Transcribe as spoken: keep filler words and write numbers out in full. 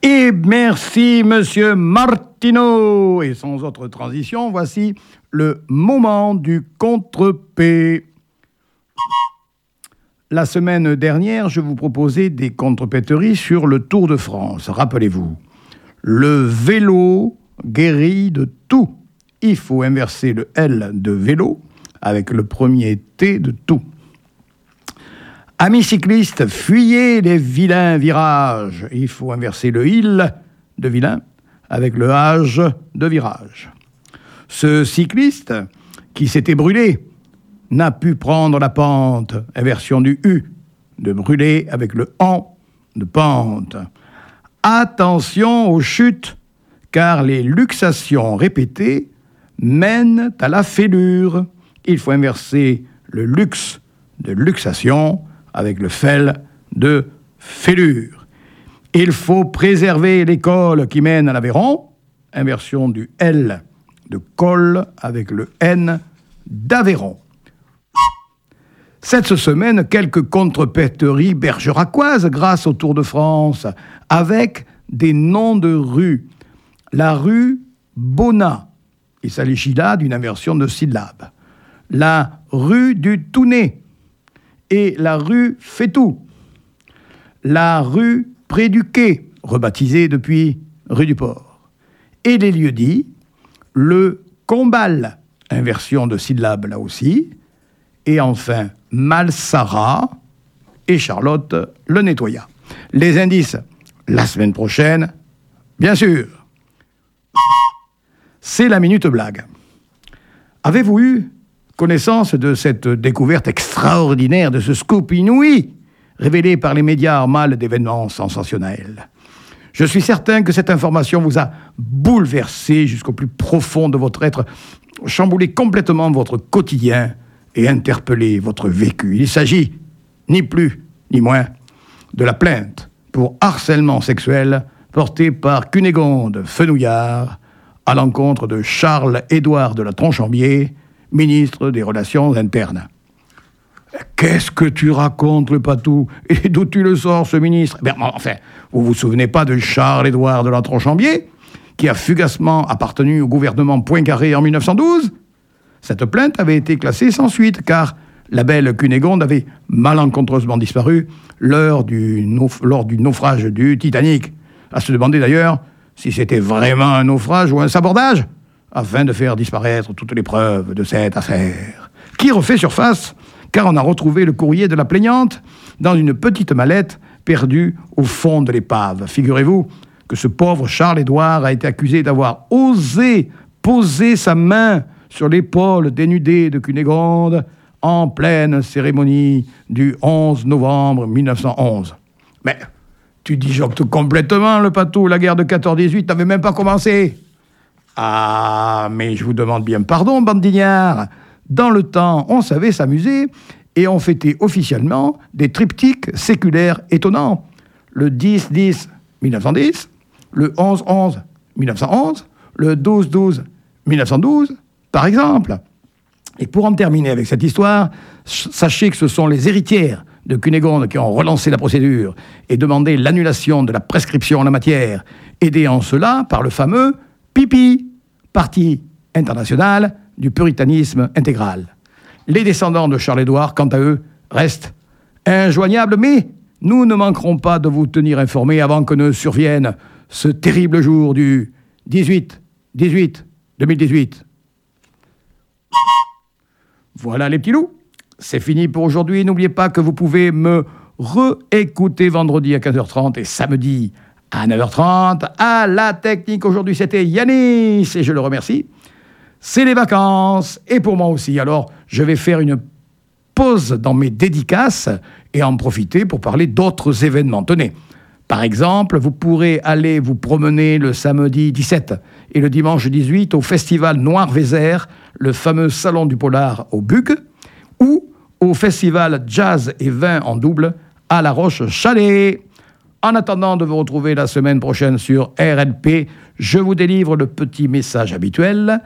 Et merci, monsieur Martineau. Et sans autre transition, voici le moment du contre-P. La semaine dernière, je vous proposais des contre-péteries sur le Tour de France. Rappelez-vous, le vélo guérit de tout. Il faut inverser le L de vélo avec le premier T de tout. Amis cyclistes, fuyez les vilains virages. Il faut inverser le il de vilain avec le âge de virage. Ce cycliste qui s'était brûlé n'a pu prendre la pente, inversion du U de brûler avec le en de pente. Attention aux chutes, car les luxations répétées mènent à la fêlure. Il faut inverser le luxe de luxation avec le fel de fêlure. Il faut préserver l'école qui mène à l'Aveyron, inversion du L de col avec le N d'Aveyron. Cette semaine, quelques contrepéteries bergeracoises grâce au Tour de France, avec des noms de rues. La rue Bonnat, il s'agit là d'une inversion de syllabe. La rue du Tounet et la rue Fétou. La rue Près du Quai, rebaptisée depuis rue du Port. Et les lieux-dits, le Combal, inversion de syllabe là aussi, et enfin Malsara et Charlotte le nettoya. Les indices, la semaine prochaine, bien sûr. C'est la minute blague. Avez-vous eu connaissance de cette découverte extraordinaire, de ce scoop inouï, révélé par les médias en mal d'événements sensationnels? Je suis certain que cette information vous a bouleversé jusqu'au plus profond de votre être, chamboulé complètement votre quotidien et interpellé votre vécu. Il s'agit, ni plus ni moins, de la plainte pour harcèlement sexuel portée par Cunégonde Fenouillard à l'encontre de Charles-Édouard de la Tronchambier, ministre des Relations internes. Qu'est-ce que tu racontes, le patou? Et d'où tu le sors, ce ministre? Ben, enfin, vous vous souvenez pas de Charles-Édouard de la Tronchambier, qui a fugacement appartenu au gouvernement Poincaré en mille neuf cent douze? Cette plainte avait été classée sans suite, car la belle Cunégonde avait malencontreusement disparu lors du, nauf- lors du naufrage du Titanic. À se demander d'ailleurs si c'était vraiment un naufrage ou un sabordage, afin de faire disparaître toutes les preuves de cette affaire. Qui refait surface, car on a retrouvé le courrier de la plaignante dans une petite mallette perdue au fond de l'épave. Figurez-vous que ce pauvre Charles-Édouard a été accusé d'avoir osé poser sa main sur l'épaule dénudée de Cunégonde en pleine cérémonie du onze novembre mille neuf cent onze. Mais tu disjonctes complètement, le patou, la guerre de quatorze dix-huit n'avait même pas commencé. Ah, mais je vous demande bien pardon, bande d'ignards. Dans le temps, on savait s'amuser et on fêtait officiellement des triptyques séculaires étonnants. Le dix dix mille neuf cent dix, le onze onze mille neuf cent onze, le douze douze mille neuf cent douze, par exemple. Et pour en terminer avec cette histoire, sachez que ce sont les héritières de Cunégonde qui ont relancé la procédure et demandé l'annulation de la prescription en la matière, aidés en cela par le fameux P I P I, Parti international du puritanisme intégral. Les descendants de Charles-Édouard, quant à eux, restent injoignables, mais nous ne manquerons pas de vous tenir informés avant que ne survienne ce terrible jour du dix-huit dix-huit deux mille dix-huit. Voilà les petits loups, c'est fini pour aujourd'hui. N'oubliez pas que vous pouvez me réécouter vendredi à quinze heures trente et samedi à neuf heures trente. À la technique, aujourd'hui, c'était Yanis, et je le remercie. C'est les vacances, et pour moi aussi. Alors, je vais faire une pause dans mes dédicaces et en profiter pour parler d'autres événements. Tenez, par exemple, vous pourrez aller vous promener le samedi dix-sept et le dimanche dix-huit au festival Noir-Vézère, le fameux salon du polar au Buc, ou au festival Jazz et Vin en double à La Roche-Chalais. En attendant de vous retrouver la semaine prochaine sur R L P, je vous délivre le petit message habituel.